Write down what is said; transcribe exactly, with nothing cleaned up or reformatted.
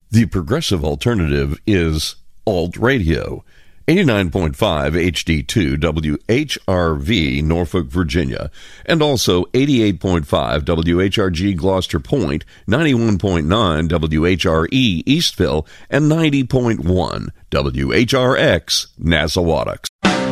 The progressive alternative is Alt Radio. eighty-nine point five H D two W H R V, Norfolk, Virginia, and also eighty-eight point five W H R G Gloucester Point, ninety-one point nine W H R E Eastville, and ninety point one W H R X Nassawadox.